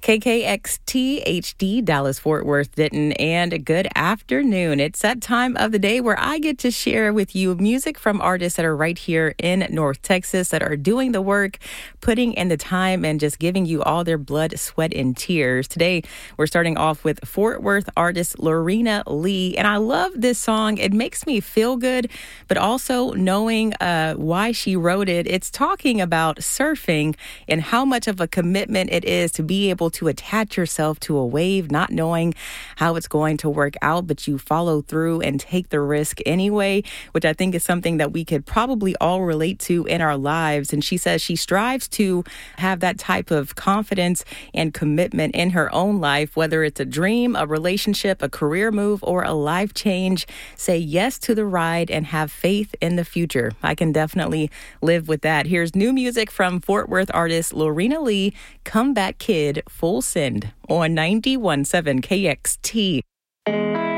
KKXT HD, Dallas, Fort Worth, Denton, and good afternoon. It's that time of the day where I get to share with you music from artists that are right here in North Texas that are doing the work, putting in the time, and just giving you all their blood, sweat, and tears. Today, we're starting off with Fort Worth artist Lorena Lee, and I love this song. It makes me feel good, but also knowing why she wrote it. It's talking about surfing and how much of a commitment it is to be able to attach yourself to a wave, not knowing how it's going to work out, but you follow through and take the risk anyway, which I think is something that we could probably all relate to in our lives. And she says she strives to have that type of confidence and commitment in her own life, whether it's a dream, a relationship, a career move, or a life change. Say yes to the ride and have faith in the future. I can definitely live with that. Here's new music from Fort Worth artist Lorena Lee, Comeback Kid, Full Send on 91.7 KXT.